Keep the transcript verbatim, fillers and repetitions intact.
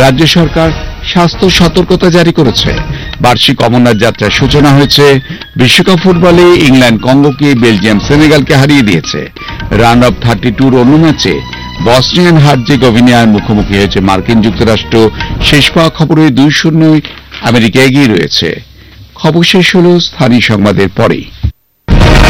রাজ্য সরকার স্বাস্থ্য সতর্কতা জারি করেছে। বার্ষিক অমরনাথ যাত্রার সূচনা হয়েছে। বিশ্বকাপ ফুটবলে ইংল্যান্ড কঙ্গোকে, বেলজিয়াম সেনেগালকে হারিয়ে দিয়েছে। রাউন্ড অফ থার্টি টুর অন্য ম্যাচে বসনিয়ান হার্জেগোভিনার মুখোমুখি হয়েছে মার্কিন যুক্তরাষ্ট্র। শেষ পাওয়া খবরে দুই শূন্য আমেরিকা এগিয়ে রয়েছে। খবর শেষ হল স্থানীয় সংবাদের পরেই।